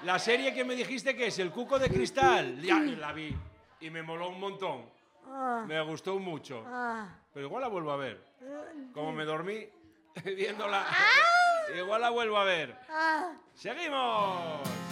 La serie que me dijiste que es El Cuco de Cristal. Ya la vi y me moló un montón. Me gustó mucho. Pero igual la vuelvo a ver. Como me dormí viéndola, igual la vuelvo a ver. ¡Seguimos!